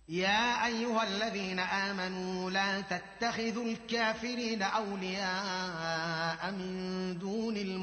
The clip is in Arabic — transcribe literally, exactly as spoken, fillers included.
يا أيها الذين آمنوا لا تتخذوا الكافرين أولياء من دون المؤمنين